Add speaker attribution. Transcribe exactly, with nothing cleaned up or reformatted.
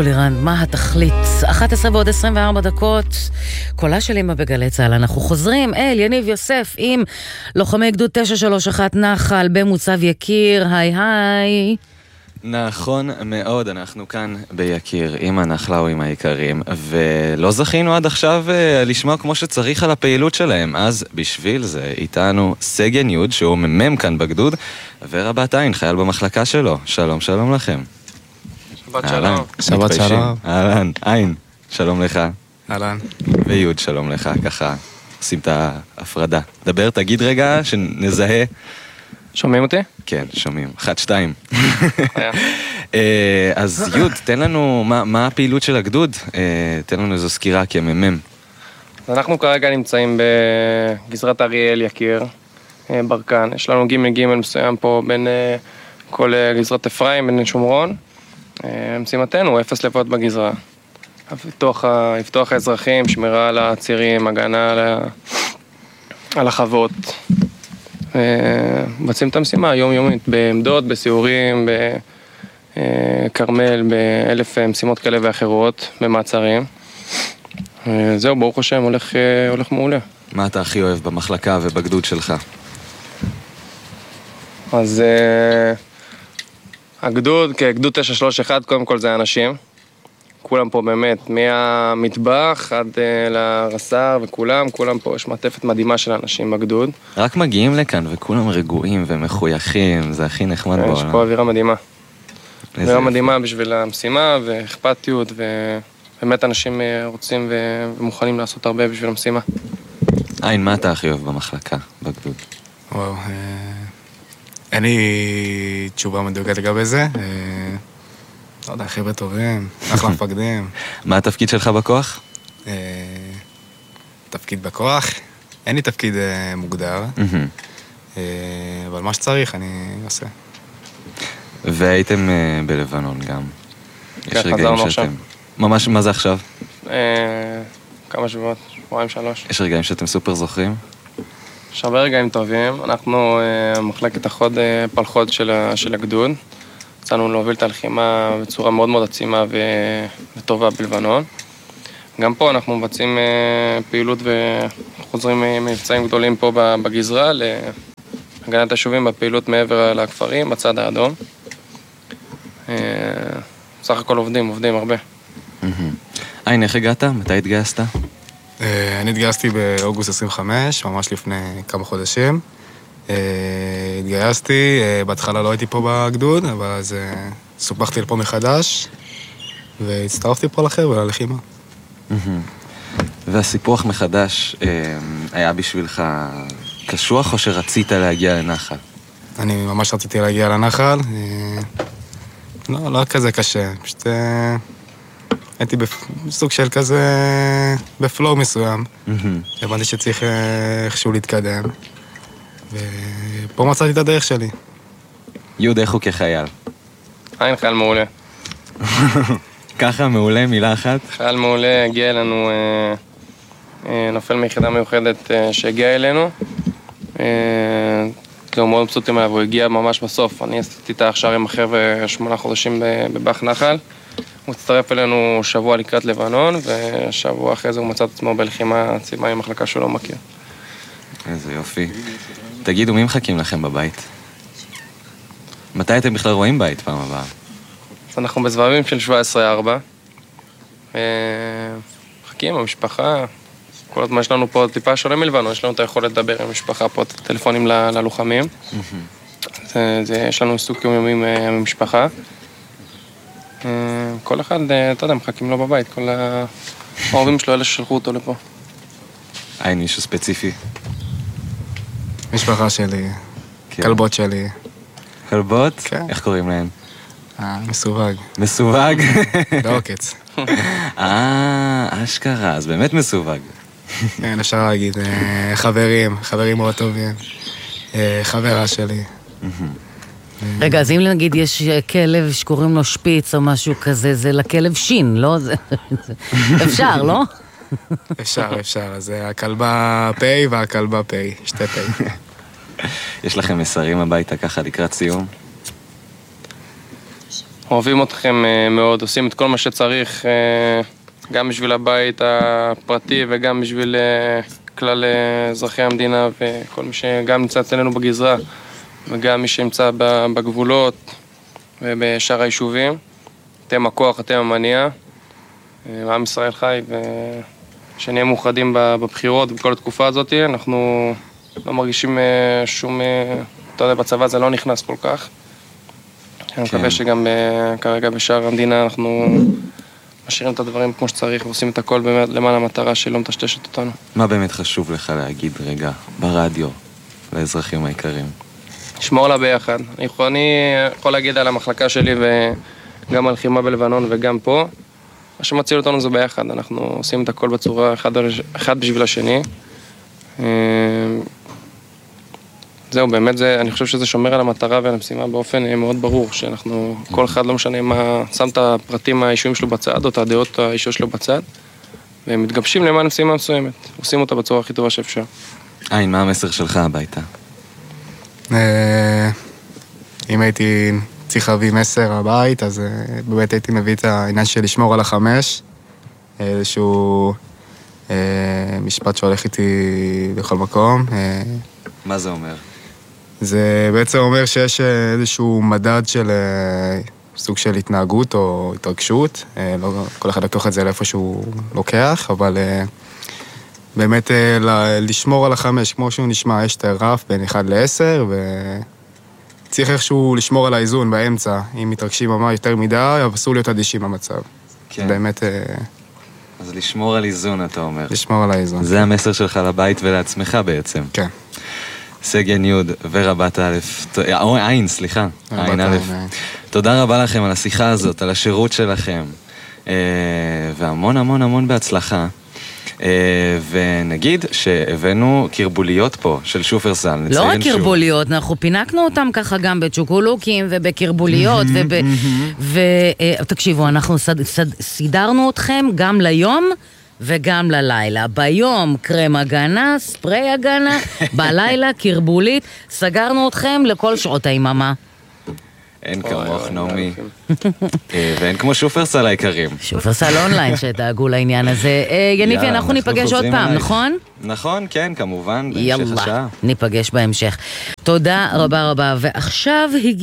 Speaker 1: לירן, מה התכלית? אחת עשרה ועוד עשרים וארבע דקות, קולה של אמא בגלי צהל. אנחנו חוזרים אל יניב יוסף עם לוחמי גדוד תשע שלוש אחת נחל במוצב יקיר. היי היי.
Speaker 2: נכון מאוד, אנחנו כאן ביקיר עם הנחלאוים היקרים, ולא זכינו עד עכשיו לשמוע כמו שצריך על הפעילות שלהם, אז בשביל זה איתנו סגן יוד שהוא ממם כאן בגדוד, ורבת עין, חייל במחלקה שלו. שלום, שלום לכם.
Speaker 3: שבת שלום.
Speaker 4: שבת שלום.
Speaker 2: אהלן, עין, שלום לך.
Speaker 4: אהלן.
Speaker 2: ויוד, שלום לך, ככה עושים את ההפרדה. דבר, תגיד רגע, שנזהה.
Speaker 3: שומעים אותי?
Speaker 2: כן, שומעים. אחת, שתיים. אז יוד, תן לנו, מה, מה הפעילות של הגדוד? תן לנו איזו סקירה כממם.
Speaker 3: אנחנו כרגע נמצאים בגזרת אריאל, יקיר, ברקן. יש לנו ג' ג' מסוים פה בין כל גזרת אפרים, בין שומרון. משימתנו, אפס לבאות בגזרה. לפתוח האזרחים, שמירה על הצירים, הגנה על, ה... על החוות. מבצעים את המשימה יומיומית, בעמדות, בסיורים, בקרמל, באלף משימות כאלה ואחרות, במעצרים. זהו, ברוך השם, הולך, הולך מעולה.
Speaker 2: מה אתה הכי אוהב במחלקה ובגדוד שלך?
Speaker 3: אז הגדוד, כגדוד תשע שלוש אחת, קודם כל זה אנשים. כולם פה באמת, מהמטבח עד לרס"ר וכולם, כולם פה, יש מעטפת מדהימה של אנשים בגדוד.
Speaker 2: רק מגיעים לכאן וכולם רגועים ומחויכים, זה הכי נחמד בעולם.
Speaker 3: יש פה אווירה מדהימה. אווירה מדהימה בשביל המשימה ואכפתיות, ובאמת אנשים רוצים ומוכנים לעשות הרבה בשביל המשימה.
Speaker 2: עין, מה אתה הכי אוהב במחלקה, בגדוד?
Speaker 4: וואו, אין לי תשובה מדויקת לגבי זה. לא יודע, חבר'ה טובים, אחלה מפקדים.
Speaker 2: מה התפקיד שלך בכוח?
Speaker 4: תפקיד בכוח? אין לי תפקיד מוגדר, אבל מה שצריך אני עושה.
Speaker 2: והייתם בלבנון גם.
Speaker 3: כן, חזרנו עכשיו.
Speaker 2: ממש, מה זה עכשיו?
Speaker 3: כמה שבועות, שבועיים שלוש.
Speaker 2: יש רגעים שאתם סופר זוכרים?
Speaker 3: יש הרבה רגעים טובים. אנחנו מחלקת החוד פלחוד של הגדוד. יצאנו להוביל את הלחימה בצורה מאוד מאוד עצימה וטובה בלבנון. גם פה אנחנו מבצעים פעילות וחוזרים מבצעים גדולים פה בגזרה להגנת היישובים בפעילות מעבר לכפרים, בצד האדום. בסך הכל עובדים, עובדים הרבה.
Speaker 2: עין, איך הגעת? מתי התגייסת?
Speaker 4: אני התגייסתי באוגוסט עשרים וחמש, ממש לפני כמה חודשים. התגייסתי, בהתחלה לא הייתי פה בגדוד, אבל אז סופחתי לפה מחדש, והצטרפתי פה לחבר'ה, ללחימה.
Speaker 2: והסיפוח מחדש היה בשבילך קשוח או שרצית להגיע לנחל?
Speaker 4: אני ממש רציתי להגיע לנחל, לא, לא כזה קשה, פשוט הייתי בסוג של כזה, בפלואו מסוים, הבנתי שצריך איכשהו להתקדם. ופה מצאתי את הדרך שלי.
Speaker 2: יוד, איך הוא כחייל?
Speaker 3: עין, חייל מעולה.
Speaker 2: ככה, מעולה, מילה אחת?
Speaker 3: חייל מעולה, הגיע אלינו, נופל מיחידה מיוחדת שהגיע אלינו. זהו, מאוד מבסוטים עליו, הוא הגיע ממש בסוף. אני עשיתי את ההכשרה עם החבר'ה שמונה חודשים בבח נחל. הוא הצטרף אלינו שבוע לקראת לבנון, ושבוע אחרי זה הוא מצא את עצמו בלחימה עצימה עם מחלקה שלא מכיר.
Speaker 2: איזה יופי. תגידו, מי מחכים לכם בבית? מתי אתם בכלל רואים בית פעם הבאה?
Speaker 3: אנחנו בסבבים של שבע עשרה ארבע. מחכים, המשפחה. כל הזמן יש לנו פה טיפה שונה מלבנון, יש לנו את היכולת לדבר עם המשפחה פה, טלפונים ללוחמים. יש לנו עיסוק יומיומי עם המשפחה. כל אחד, אתה יודע, מחכים לו בבית, כל ההורים שלו, אלה ששלחו אותו לפה.
Speaker 2: אין מישהו ספציפי?
Speaker 4: משפחה שלי, כלבות שלי.
Speaker 2: כלבות?
Speaker 4: כן.
Speaker 2: איך קוראים להן?
Speaker 4: מסווג.
Speaker 2: מסווג?
Speaker 4: בעוקץ.
Speaker 2: אה, אשכרה, אז באמת מסווג.
Speaker 4: כן, אפשר להגיד, חברים, חברים מאוד טובים. חברה שלי.
Speaker 1: רגע, אז אם נגיד יש כלב שקוראים לו שפיץ או משהו כזה, זה לכלב שין, לא? אפשר, לא?
Speaker 4: אפשר, אפשר. אז הכלבה פי והכלבה פי, שתי פי.
Speaker 2: יש לכם מסרים הביתה ככה לקראת סיום?
Speaker 3: אוהבים אתכם מאוד, עושים את כל מה שצריך, גם בשביל הבית הפרטי וגם בשביל כלל אזרחי המדינה וכל מי שגם נמצא אצלנו בגזרה וגם מי שנמצא בגבולות ובשאר היישובים. אתם הכוח, אתם המניע, עם ישראל חי, ושנהיה מאוחדים בבחירות בכל התקופה הזאת. אנחנו לא מרגישים שום, אתה יודע, בצבא זה לא נכנס כל כך. אני מקווה שגם כרגע בשאר המדינה אנחנו משאירים את הדברים כמו שצריך ועושים את הכל באמת למען המטרה שלא מטשטשת אותנו.
Speaker 2: מה באמת חשוב לך להגיד רגע ברדיו לאזרחים העיקריים?
Speaker 3: לשמור לה ביחד. אני יכול, אני יכול להגיד על המחלקה שלי וגם על חימה בלבנון וגם פה. מה שמציל אותנו זה ביחד. אנחנו עושים את הכל בצורה אחד, אחד בשביל השני. זהו, באמת זה, אני חושב שזה שומר על המטרה ועל המשימה באופן מאוד ברור, שאנחנו, כל אחד לא משנה מה, שם את הפרטים האישיים שלו בצד, או את הדעות האישיות שלו בצד, והם מתגבשים למען משימה מסוימת, עושים אותה בצורה הכי טובה שאפשר.
Speaker 2: עין, מה המסר שלך הביתה?
Speaker 4: אם הייתי צריך להביא מסר הבית, אז באמת הייתי מביא את העניין של לשמור על החמש, איזשהו משפט שהולך איתי בכל מקום.
Speaker 2: מה זה אומר?
Speaker 4: זה בעצם אומר שיש איזשהו מדד של סוג של התנהגות או התרגשות, לא כל אחד לקוח את זה לאיפה שהוא לוקח, אבל באמת לשמור על החמש, כמו שהוא נשמע, יש את הרף בין אחד לעשר, וצריך איכשהו לשמור על האיזון באמצע, אם מתרגשים ממש יותר מדי, אבל אסור להיות אדישים במצב.
Speaker 2: כן.
Speaker 4: באמת...
Speaker 2: אז לשמור על איזון, אתה אומר.
Speaker 4: לשמור על האיזון.
Speaker 2: זה המסר שלך לבית ולעצמך בעצם.
Speaker 4: כן.
Speaker 2: סגן י' ורבת א', או עין, סליחה, עין א'. תודה רבה לכם על השיחה הזאת, על השירות שלכם, והמון המון המון בהצלחה. ונגיד שהבאנו קרבוליות פה של שופרסל,
Speaker 1: לא רק קרבוליות, אנחנו פינקנו אותם ככה גם בצ'וקולוקים ובקרבוליות, ותקשיבו, אנחנו סידרנו אתכם גם ליום וגם ללילה. ביום קרם הגנה, ספרי הגנה, בלילה קרבולית, סגרנו אתכם לכל שעות היממה.
Speaker 2: אין כמוך, נעמי. ואין כמו שופרסל העיקרים.
Speaker 1: שופרסל אונליין שדאגו לעניין הזה. יניבי, אנחנו ניפגש עוד פעם, נכון?
Speaker 2: נכון, כן, כמובן, בהמשך השעה.
Speaker 1: יאללה, ניפגש בהמשך. תודה רבה רבה, ועכשיו הגיע...